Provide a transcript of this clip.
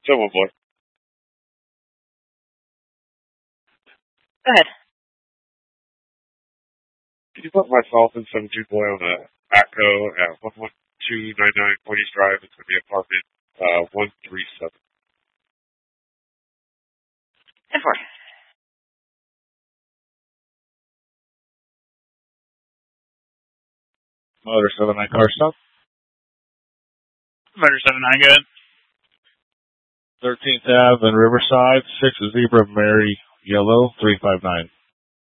Civil boy. Go ahead. Can you put myself and some dude boy on a ATCO at 11299 Point East Drive? It's going to be apartment 137. 10-4. Motor 79 car stop. Motor 79, go ahead. 13th Ave and Riverside, 6 Zebra Mary Yellow, 359.